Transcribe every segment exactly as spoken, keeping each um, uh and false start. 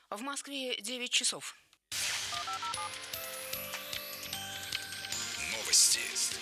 В Москве девять часов. Новости.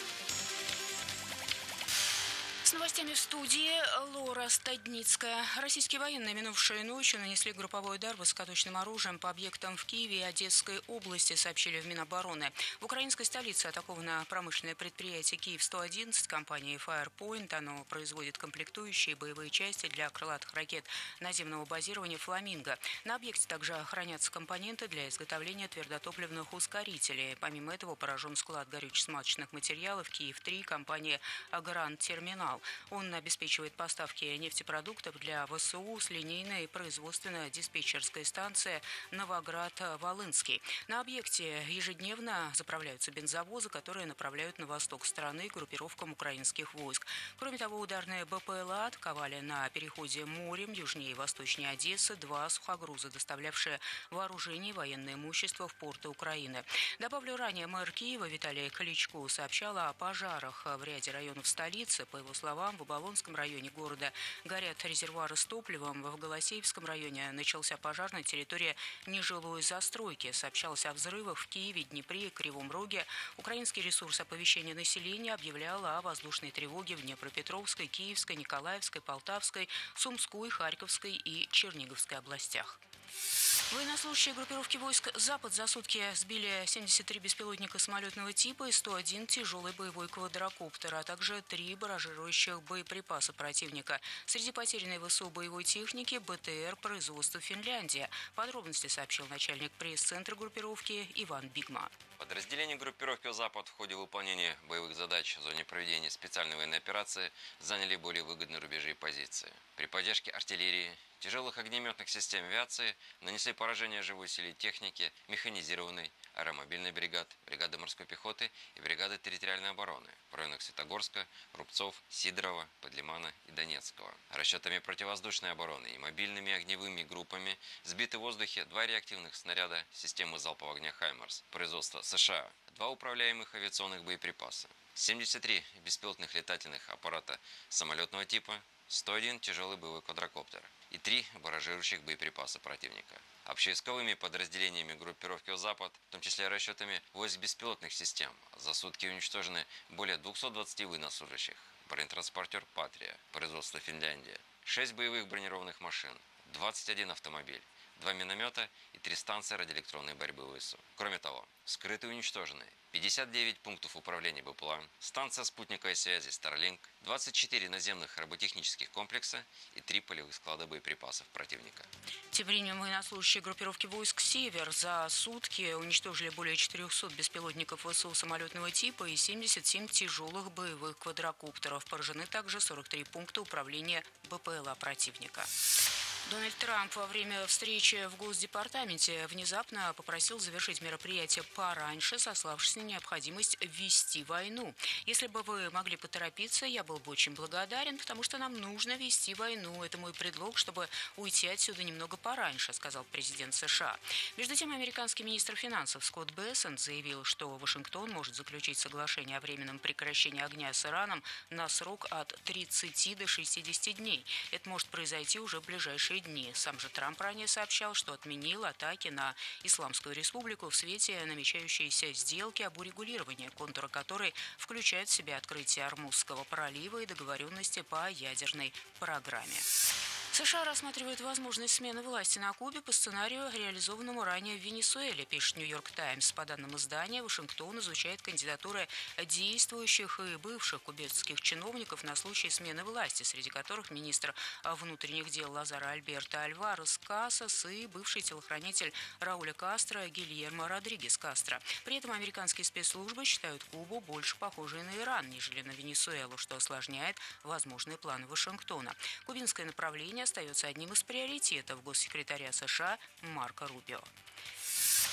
С новостями в студии Лора Стадницкая. Российские военные минувшей ночью нанесли групповой удар высокоточным оружием по объектам в Киеве и Одесской области, сообщили в Минобороны. В украинской столице атаковано промышленное предприятие Киев сто одиннадцать компании Firepoint. Оно производит комплектующие и боевые части для крылатых ракет наземного базирования «Фламинго». На объекте также хранятся компоненты для изготовления твердотопливных ускорителей. Помимо этого поражен склад горюче-смазочных материалов Киев три компании «Гранд Терминал». Он обеспечивает поставки нефтепродуктов для ВСУ с линейной производственно-диспетчерской станции Новоград-Волынский. На объекте ежедневно заправляются бензовозы, которые направляют на восток страны группировкам украинских войск. Кроме того, ударные БПЛА атаковали на переходе морем южнее и восточнее Одессы два сухогруза, доставлявшие вооружение и военное имущество в порты Украины. Добавлю, ранее мэр Киева Виталий Кличко сообщал о пожарах в ряде районов столицы. По его словам, в Оболонском районе города горят резервуары с топливом. В Голосеевском районе начался пожар на территории нежилой застройки. Сообщалось о взрывах в Киеве, Днепре и Кривом Роге. Украинский ресурс оповещения населения объявлял о воздушной тревоге в Днепропетровской, Киевской, Николаевской, Полтавской, Сумской, Харьковской и Черниговской областях. Военнослужащие группировки войск «Запад» за сутки сбили семьдесят три беспилотника самолетного типа и сто один тяжелый боевой квадрокоптер, а также три баражирующих боеприпаса противника. Среди потерянной ВСУ боевой техники БТР производства Финляндия. Подробности сообщил начальник пресс-центра группировки Иван Бигма. Подразделения группировки «Запад» в ходе выполнения боевых задач в зоне проведения специальной военной операции заняли более выгодные рубежи и позиции. При поддержке артиллерии, тяжелых огнеметных систем авиации нанесли поражение живой силе техники, механизированной, аэромобильной бригад, бригады морской пехоты и бригады территориальной обороны в районах Светогорска, Рубцов, Сидорова, Подлимана и Донецкого. Расчетами противовоздушной обороны и мобильными огневыми группами сбиты в воздухе два реактивных снаряда системы залпового огня «Хаймарс» производства США, два управляемых авиационных боеприпаса, семьдесят три беспилотных летательных аппарата самолетного типа, сто один тяжелый боевой квадрокоптер и три баражирующих боеприпаса противника. Общевойсковыми подразделениями группировки «Запад», в том числе расчетами войск беспилотных систем, за сутки уничтожены более двухсот двадцати военнослужащих, бронетранспортер «Патрия», производство Финляндия, шесть боевых бронированных машин, двадцать один автомобиль, два миномета и три станции радиоэлектронной борьбы ВСУ. Кроме того, вскрыты и уничтожены пятьдесят девять пунктов управления БПЛА, станция спутниковой связи Starlink, двадцать четыре наземных роботехнических комплекса и три полевых склада боеприпасов противника. Тем временем военнослужащие группировки войск «Север» за сутки уничтожили более четырехсот беспилотников ВСУ самолетного типа и семьдесят семь тяжелых боевых квадрокоптеров. Поражены также сорок три пункта управления БПЛА противника. Дональд Трамп во время встречи в Госдепартаменте внезапно попросил завершить мероприятие пораньше, сославшись на необходимость вести войну. «Если бы вы могли поторопиться, я был бы очень благодарен, потому что нам нужно вести войну. Это мой предлог, чтобы уйти отсюда немного пораньше», — сказал президент США. Между тем, американский министр финансов Скотт Бессент заявил, что Вашингтон может заключить соглашение о временном прекращении огня с Ираном на срок от тридцати до шестидесяти дней. Это может произойти уже в ближайшие дни. Сам же Трамп ранее сообщал, что отменил атаки на Исламскую республику в свете намечающейся сделки об урегулировании, контура которой включает в себя открытие Ормузского пролива и договоренности по ядерной программе. США рассматривают возможность смены власти на Кубе по сценарию, реализованному ранее в Венесуэле, пишет «Нью-Йорк Таймс». По данным издания, Вашингтон изучает кандидатуры действующих и бывших кубинских чиновников на случай смены власти, среди которых министр внутренних дел Лазара Альберто Альварес Касас и бывший телохранитель Рауля Кастро Гильермо Родригес Кастро. При этом американские спецслужбы считают Кубу больше похожей на Иран, нежели на Венесуэлу, что осложняет возможные планы Вашингтона. Кубинское направление остается одним из приоритетов госсекретаря США Марко Рубио.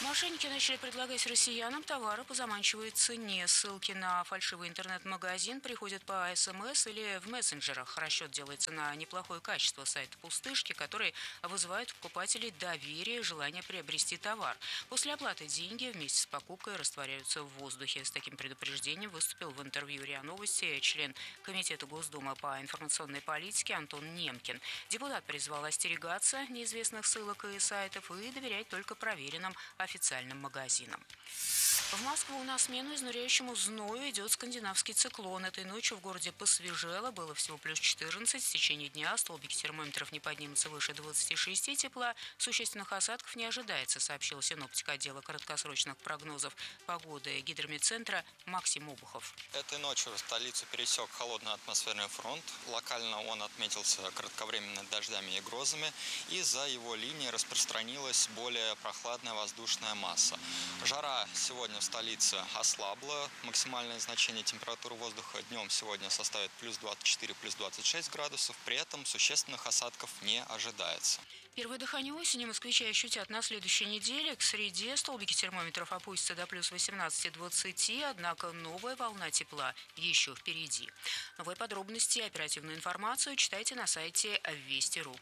Мошенники начали предлагать россиянам товары по заманчивой цене. Ссылки на фальшивый интернет-магазин приходят по СМС или в мессенджерах. Расчет делается на неплохое качество сайта пустышки, который вызывает у покупателей доверие и желание приобрести товар. После оплаты деньги вместе с покупкой растворяются в воздухе. С таким предупреждением выступил в интервью РИА Новости член Комитета Госдумы по информационной политике Антон Немкин. Депутат призвал остерегаться неизвестных ссылок и сайтов и доверять только проверенным официальным магазинам. В Москву на смену изнуряющему зною идет скандинавский циклон. Этой ночью в городе посвежело, было всего плюс четырнадцать. В течение дня столбики термометров не поднимутся выше двадцати шести тепла. Существенных осадков не ожидается, сообщил синоптик отдела краткосрочных прогнозов погоды гидрометцентра Максим Обухов. Этой ночью столицу пересек холодный атмосферный фронт. Локально он отметился кратковременными дождями и грозами. И за его линией распространилась более прохладная воздушная масса. Жара сегодня в столице ослабла. Максимальное значение температуры воздуха днем сегодня составит плюс двадцать четыре, плюс двадцать шесть градусов. При этом существенных осадков не ожидается. Первое дыхание осени москвичи ощутят на следующей неделе. К среде столбики термометров опустятся до плюс восемнадцати-двадцати, однако новая волна тепла еще впереди. Новые подробности и оперативную информацию читайте на сайте Вести точка ру.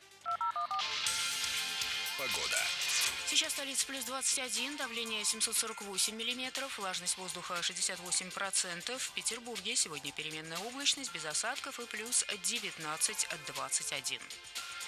Погода. Сейчас столица плюс двадцать один, давление семьсот сорок восемь миллиметров, влажность воздуха шестьдесят восемь процентов. В Петербурге сегодня переменная облачность без осадков и плюс девятнадцать-двадцать один.